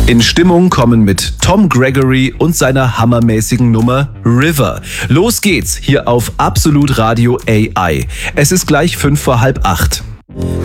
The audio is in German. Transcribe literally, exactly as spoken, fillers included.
In Stimmung kommen mit Tom Gregory und seiner hammermäßigen Nummer River. Los geht's hier auf Absolut Radio A I. Es ist gleich fünf vor halb acht.